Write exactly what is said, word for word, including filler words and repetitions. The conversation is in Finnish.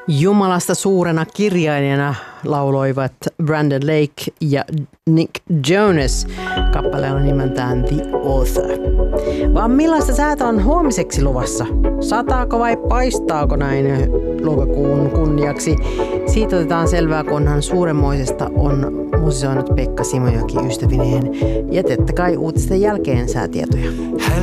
Jumalasta suurena kirjailijana lauloivat Brandon Lake ja Nick Jonas. Kappale on nimeltään The Author. Vaan millaista säätä on huomiseksi luvassa? Sataako vai paistaako näin lokakuun kunniaksi? Siitä otetaan selvää, kunhan suuremmoisesta on musisoinut Pekka Simojoki ystävineen. Ja totta kai uutisten jälkeen säätietoja.